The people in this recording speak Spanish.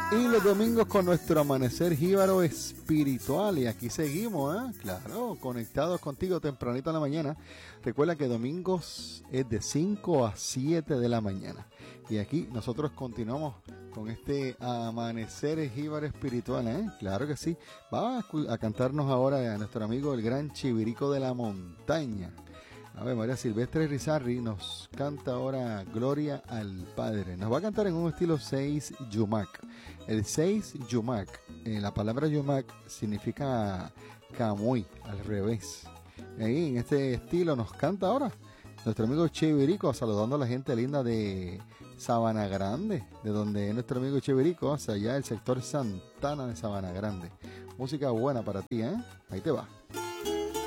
Y los domingos con nuestro amanecer jíbaro espiritual. Y aquí seguimos, claro, conectados contigo tempranito en la mañana. Recuerda que domingos es de 5 a 7 de la mañana. Y aquí nosotros continuamos con este amanecer jíbaro espiritual, Claro que sí. Va a cantarnos ahora a nuestro amigo el gran Chivirico de la Montaña. A ver, María Silvestre Rizarri nos canta ahora Gloria al Padre. Nos va a cantar en un estilo 6 Yumac. El 6 Yumac, la palabra Yumac significa camuy, al revés. Ahí en este estilo nos canta ahora nuestro amigo Chivirico, saludando a la gente linda de Sabana Grande, de donde es nuestro amigo Chivirico, hacia allá el sector Santana de Sabana Grande. Música buena para ti, Ahí te va.